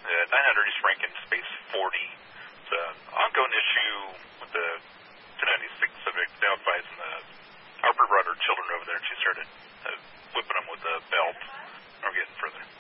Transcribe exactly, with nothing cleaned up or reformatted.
Uh, nine hundred East Rankin, space forty. It's an ongoing issue with the two ninety-six subject Delphi's, and the Harper brought her children over there, and she started uh, whipping them with a belt. We're getting further.